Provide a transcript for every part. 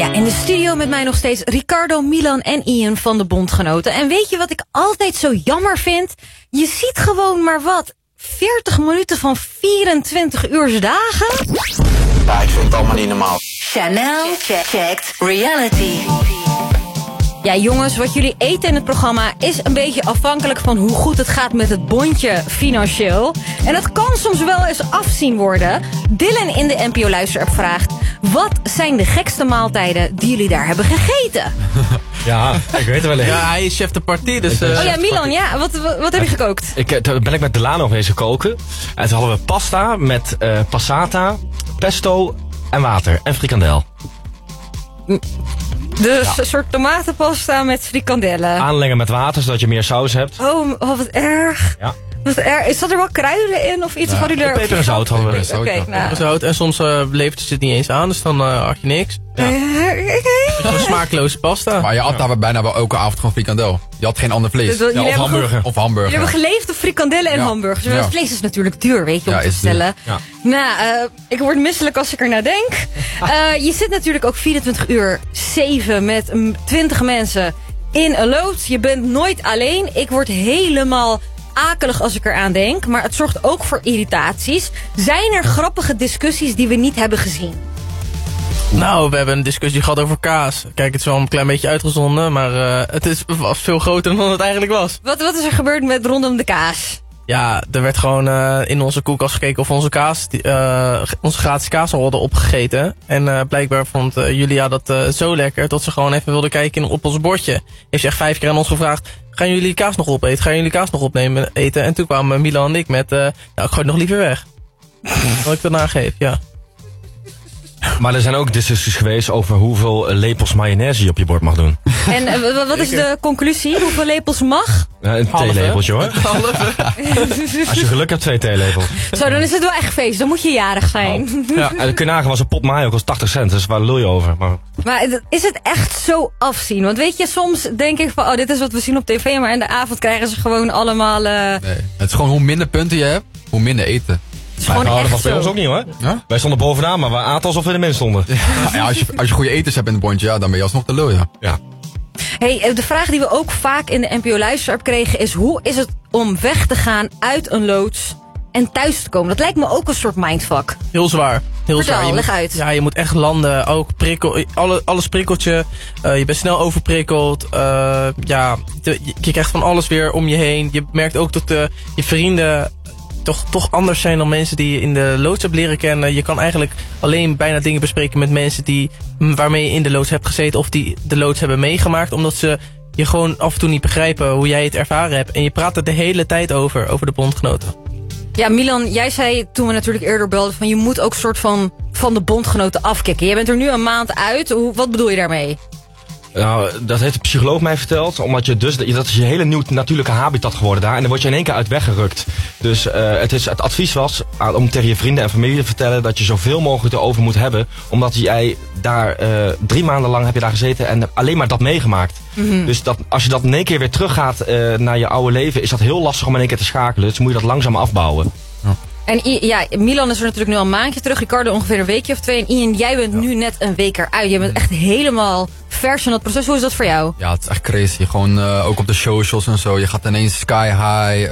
Ja, in de studio met mij nog steeds Ricardo, Milan en Ian van de Bondgenoten. En weet je wat ik altijd zo jammer vind? Je ziet gewoon maar wat 40 minuten van 24 uur dagen. Ja, ik vind het allemaal niet normaal. Chanel checkt reality. Ja, jongens, wat jullie eten in het programma is een beetje afhankelijk van hoe goed het gaat met het bondje financieel. En dat kan soms wel eens afzien worden. Dylan in de NPO Luisterapp vraagt: wat zijn de gekste maaltijden die jullie daar hebben gegeten? Ja, ik weet het wel eens. Ja, hij is chef de partie, dus... Oh ja, Milan, ja, wat heb je gekookt? Toen ben ik met Delano geweest koken. En toen hadden we pasta met passata, pesto en water en frikandel. Dus een soort tomatenpasta met frikandellen. Aanlengen met water, zodat je meer saus hebt. Oh, wat erg. Ja. Wat erg. Is dat er wel kruiden in of iets? Of hadden jullie er Peper en zout hadden we. Oké, nou. Zout, en soms levert ze het niet eens aan, dus dan had je niks. Ja. Een smaakloze pasta. Maar je had daar bijna wel elke avond gewoon frikandel. Je had geen ander vlees. Dus jullie Of hebben hamburger. Of hamburger. Jullie hebben geleefd op frikandellen en Ja. hamburgers. Maar Ja. het vlees is natuurlijk duur, weet je, om Ja, te is duur. bestellen. Ja. Nou, ik word misselijk als ik er naar denk. Je zit natuurlijk ook 24 uur 7 met 20 mensen in een loods. Je bent nooit alleen. Ik word helemaal akelig als ik eraan denk. Maar het zorgt ook voor irritaties. Zijn er grappige discussies die we niet hebben gezien? Nou, we hebben een discussie gehad over kaas. Kijk, het is wel een klein beetje uitgezonden, maar het was veel groter dan het eigenlijk was. Wat is er gebeurd met rondom de kaas? Ja, er werd gewoon in onze koelkast gekeken of onze kaas, onze gratis kaas al hadden opgegeten. En blijkbaar vond Julia dat zo lekker dat ze gewoon even wilde kijken op ons bordje. Heeft ze echt 5 keer aan ons gevraagd: gaan jullie kaas nog opeten? Gaan jullie kaas nog opnemen eten? En toen kwamen Milan en ik met, nou, ik gooi het nog liever weg. Wat ik daarna geef, ja. Maar er zijn ook discussies geweest over hoeveel lepels mayonaise je op je bord mag doen. En wat is de conclusie? Hoeveel lepels mag? Ja, een Halve. theelepeltje hoor. Als je geluk hebt, 2 theelepels. Zo, dan is het wel echt feest. Dan moet je jarig zijn. Ja. En de kunage was een pot mayo, kost 80 cent, dus waar lul je over? Maar Maar is het echt zo afzien? Want weet je, soms denk ik van, oh, dit is wat we zien op tv. Maar in de avond krijgen ze gewoon allemaal... Nee. Het is gewoon hoe minder punten je hebt, hoe minder eten. het is gewoon dat echt was bij zo. ons ook niet hoor. Ja? Wij stonden bovenaan, maar we aten alsof we in de min stonden. Ja, als je goede etens hebt in het bondje, ja, dan ben je alsnog de lul, ja. Ja. Hey, de vraag die we ook vaak in de NPO Luisterapp kregen is: hoe is het om weg te gaan uit een loods en thuis te komen? Dat lijkt me ook een soort mindfuck. Heel zwaar. Heel Vertel, zwaar. leg uit. Ja, je moet echt landen. Ook alles prikkeltje. Je bent snel overprikkeld. Je krijgt van alles weer om je heen. Je merkt ook dat je vrienden toch anders zijn dan mensen die je in de loods hebt leren kennen. Je kan eigenlijk alleen bijna dingen bespreken met mensen waarmee je in de loods hebt gezeten of die de loods hebben meegemaakt. Omdat ze je gewoon af en toe niet begrijpen hoe jij het ervaren hebt. En je praat er de hele tijd over de bondgenoten. Ja, Milan, jij zei toen we natuurlijk eerder belden van je moet ook soort van de bondgenoten afkicken. Jij bent er nu een maand uit. Wat bedoel je daarmee? Nou, dat heeft de psycholoog mij verteld. Omdat dat is je hele nieuw natuurlijke habitat geworden daar. En dan word je in één keer uit weggerukt. Dus het advies was om tegen je vrienden en familie te vertellen dat je zoveel mogelijk erover moet hebben. Omdat jij daar 3 maanden lang heb je daar gezeten en alleen maar dat meegemaakt. Mm-hmm. Dus als je dat in één keer weer teruggaat naar je oude leven, is dat heel lastig om in één keer te schakelen. Dus moet je dat langzaam afbouwen. En ja, Milan is er natuurlijk nu al een maandje terug. Ricardo ongeveer een weekje of 2. En Ian, jij bent nu net een week eruit. Je bent echt helemaal vers in dat proces. Hoe is dat voor jou? Ja, het is echt crazy. Gewoon ook op de socials en zo. Je gaat ineens sky high.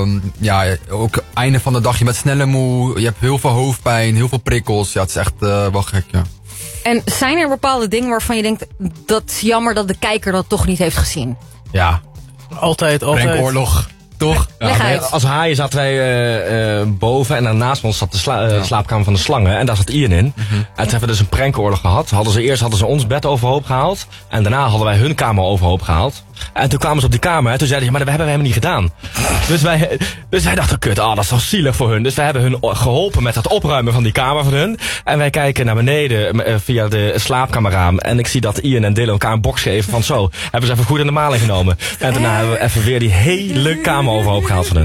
Ook einde van de dag, je bent sneller moe. Je hebt heel veel hoofdpijn, heel veel prikkels. Ja, het is echt wel gek, ja. En zijn er bepaalde dingen waarvan je denkt, dat is jammer dat de kijker dat toch niet heeft gezien? Ja, Altijd. Brenkoorlog. Toch? Leg uit. Als haaien zaten wij boven en daarnaast ons zat de slaapkamer van de slangen. En daar zat Ian in. En toen hebben we dus een prankoorlog gehad. Eerst hadden ze ons bed overhoop gehaald. En daarna hadden wij hun kamer overhoop gehaald. En toen kwamen ze op die kamer en toen zeiden ze, maar dat hebben we helemaal niet gedaan. Dus wij dachten, kut, dat is toch zielig voor hun. Dus wij hebben hun geholpen met het opruimen van die kamer van hun. En wij kijken naar beneden via de slaapkamerraam. En ik zie dat Ian en Dylan elkaar een box geven van zo. Hebben ze even goed in de maling genomen. En daarna hebben we even weer die hele kamer overhoop gehaald van hun.